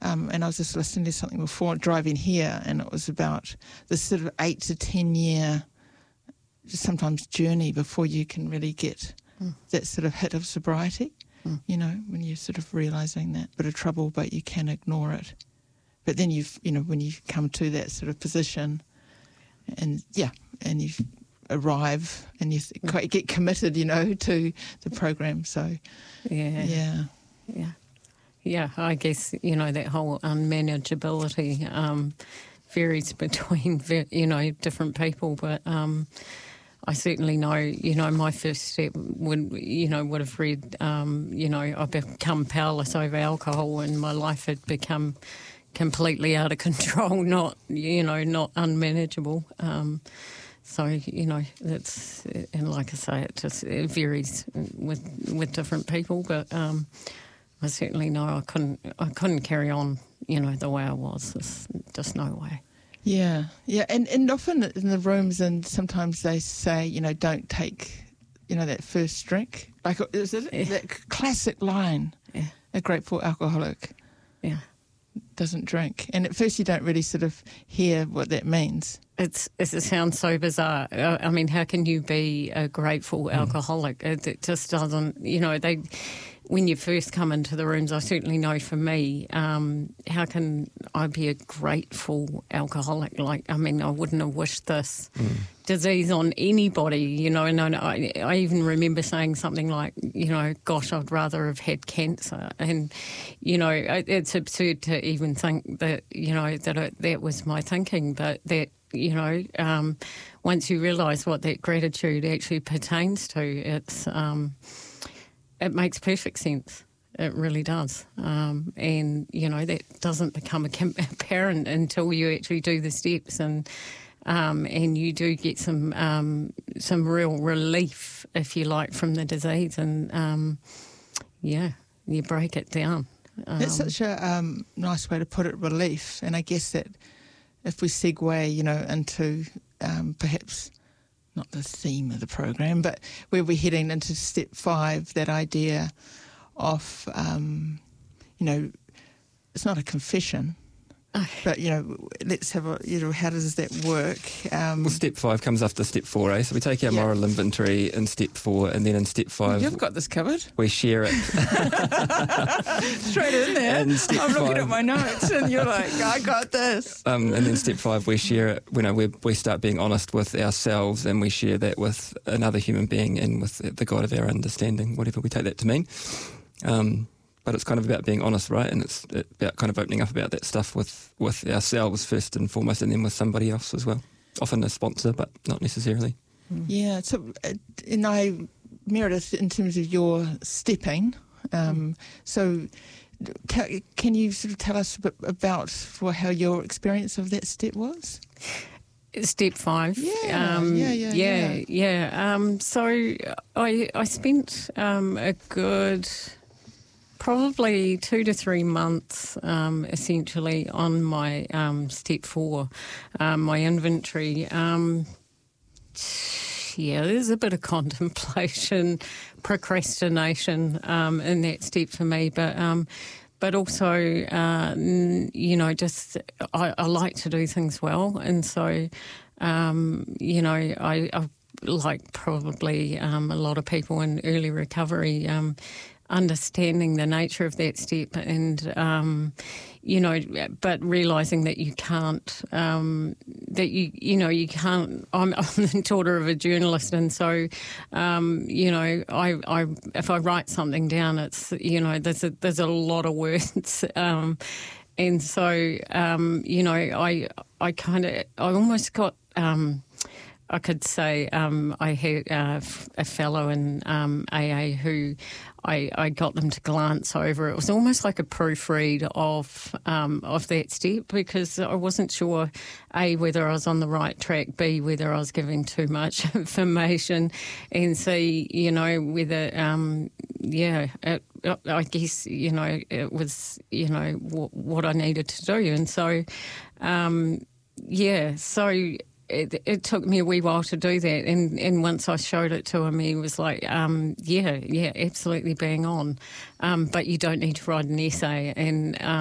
and I was just listening to something before driving here, and it was about this sort of 8 to 10 year, just sometimes journey before you can really get that sort of hit of sobriety. You know, when you're sort of realising that bit of trouble, but you can ignore it. But then when you come to that sort of position, and you arrive and you get committed, to the program. So, yeah. I guess that whole unmanageability varies between different people, but I certainly know my first step would have read I've become powerless over alcohol and my life had become completely out of control, not unmanageable. So that's, and like I say, it varies with different people, but I certainly know I couldn't carry on the way I was. There's just no way. Yeah, and often in the rooms, and sometimes they say, don't take, that first drink. Like, is it that classic line? Yeah. A grateful alcoholic. Yeah. Doesn't drink. And at first you don't really sort of hear what that means. It sounds so bizarre. I mean, how can you be a grateful alcoholic? It just doesn't, when you first come into the rooms, I certainly know for me, how can I be a grateful alcoholic? Like, I mean, I wouldn't have wished this disease on anybody, and I even remember saying something like, gosh, I'd rather have had cancer. And, it's absurd to even think that, that was my thinking, but that, once you realise what that gratitude actually pertains to, it makes perfect sense. It really does. And, that doesn't become apparent until you actually do the steps and you do get some real relief, if you like, from the disease. And, you break it down. That's such a nice way to put it, relief. And I guess that if we segue, into perhaps not the theme of the program, but where we're heading into step 5, that idea of, it's not a confession, but, let's have a, how does that work? Well, step 5 comes after step 4, So we take our moral inventory in step 4, and then in step 5... You've got this covered. We share it. Straight in there. I'm looking at my notes, and you're like, I got this. And then step 5, we share it, we start being honest with ourselves, and we share that with another human being and with the God of our understanding, whatever we take that to mean. But it's kind of about being honest, right? And it's about kind of opening up about that stuff with ourselves first and foremost, and then with somebody else as well. Often a sponsor, but not necessarily. Yeah. So, Meredith, in terms of your stepping, so can you sort of tell us a bit about how your experience of that step was? Step 5. Yeah. So I spent a good... probably 2 to 3 months, essentially, on my step 4, my inventory. There's a bit of contemplation, procrastination in that step for me, but also, just I like to do things well, and so, I like probably a lot of people in early recovery. Understanding the nature of that step and, but realising that you can't, you can't, I'm the daughter of a journalist, and so, I if I write something down, it's, there's a lot of words, and so, I almost got, I could say I had a fellow in AA who I got them to glance over. It was almost like a proofread of that step, because I wasn't sure, A, whether I was on the right track, B, whether I was giving too much information, and C, whether, I guess, it was, what I needed to do. And so, so... It took me a wee while to do that, and once I showed it to him, he was like, absolutely bang on, but you don't need to write an essay, and